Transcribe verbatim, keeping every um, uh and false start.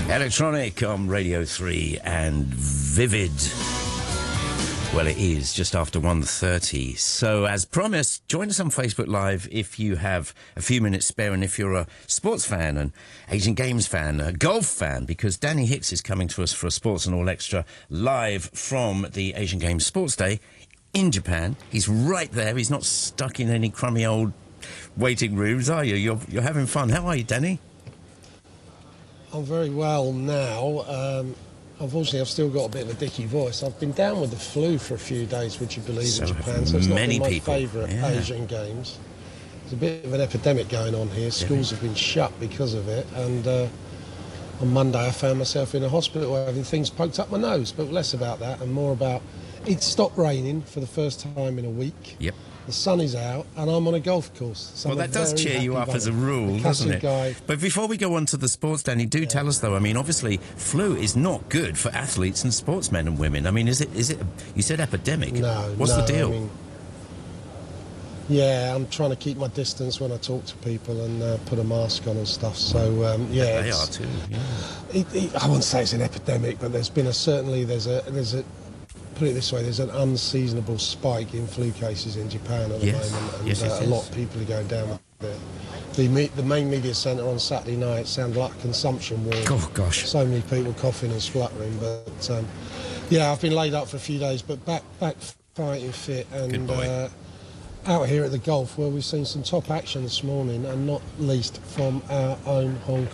Electronic on Radio three and Vivid. Well, it is just after one thirty. So, as promised, join us on Facebook Live if you have a few minutes spare and if you're a sports fan, an Asian Games fan, a golf fan, because Danny Hicks is coming to us for a Sports and All Extra live from the Asian Games Sports Day in Japan. He's right there. He's not stuck in any crummy old waiting rooms, are you? You're, you're having fun. How are you, Danny? I'm very well now. Um, unfortunately, I've still got a bit of a dicky voice. I've been down with the flu for a few days, would you believe, So in have Japan. So it's not many been my people. favourite Yeah. Asian Games. There's a bit of an epidemic going on here. Schools have been shut because of it. And uh, on Monday, I found myself in a hospital having things poked up my nose. But less about that and more about it stopped raining for the first time in a week. Yep. The sun is out, and I'm on a golf course. So Well, I'm a that does very cheer you happy up as a bunny. rule, A doesn't cussing it? Guy. But before we go on to the sports, Danny, do tell us, though, I mean, obviously, flu is not good for athletes and sportsmen and women. I mean, is it, is it, you said epidemic. No, What's no, the deal? I mean, yeah, I'm trying to keep my distance when I talk to people and uh, put a mask on and stuff. So, um, yeah. They it's- are too, yeah. It, it, I wouldn't say it's an epidemic, but there's been a, certainly, there's a, there's a, put it this way, there's an unseasonable spike in flu cases in Japan at the Yes. moment, and Yes, yes, uh, a yes. lot of people are going down with it. The, me, the main media centre on Saturday night sounded like a consumption ward. Oh, gosh. So many people coughing and spluttering, but um, yeah, I've been laid up for a few days, but back back fighting fit Good and boy. uh, out here at the golf where we've seen some top action this morning, and not least from our own Hong